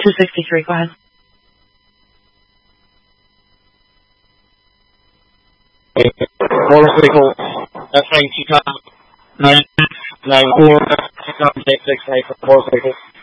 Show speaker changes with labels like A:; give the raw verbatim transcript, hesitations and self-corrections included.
A: two sixty-three, go ahead.
B: Motor vehicle, that's nine two nine nine four six six eight for motor vehicle.